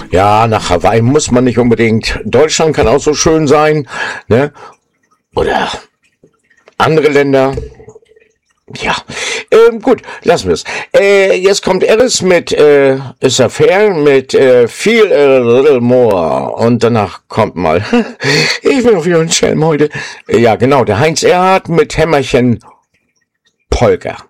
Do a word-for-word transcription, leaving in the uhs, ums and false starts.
Ja, nach Hawaii muss man nicht unbedingt. Deutschland kann auch so schön sein, ne? Oder andere Länder. Ja, ähm, gut, lassen wir es. Äh, jetzt kommt Alice mit äh, Is a Fair mit äh, Feel a Little More und danach kommt mal ich bin auf wieder ein Schelm heute. Ja, genau, der Heinz Erhardt mit Hämmerchen Polka.